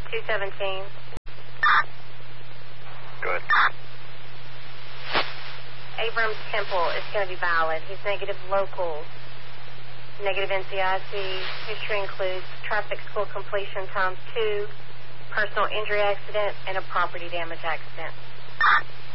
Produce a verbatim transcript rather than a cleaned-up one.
two seventeen. Good. Abrams Temple is going to be valid. He's negative local. Negative N C I C. History includes traffic school completion times two, personal injury accident, and a property damage accident.